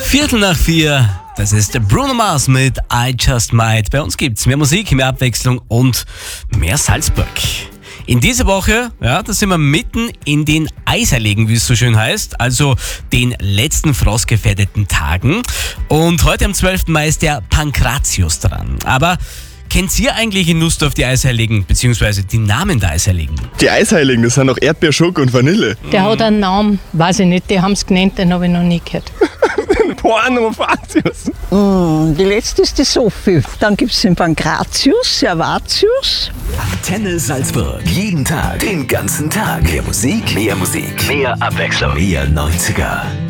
3:15. Das ist Bruno Mars mit I Just Might. Bei uns gibt's mehr Musik, mehr Abwechslung und mehr Salzburg. In dieser Woche, da sind wir mitten in den Eisheiligen, wie es so schön heißt, also den letzten frostgefährdeten Tagen. Und heute am 12. Mai ist der Pankratius dran. Aber kennt ihr eigentlich in Nussdorf die Eisheiligen, beziehungsweise die Namen der Eisheiligen? Die Eisheiligen, das sind doch Erdbeer, Schoko und Vanille. Der hat einen Namen, weiß ich nicht, die haben es genannt, den habe ich noch nie gehört. Pankratius. Die letzte ist die Sophie. Dann gibt es den Pankratius, Servatius. Antenne Salzburg. Jeden Tag, den ganzen Tag. Mehr Musik, mehr Abwechslung. Mehr 90er.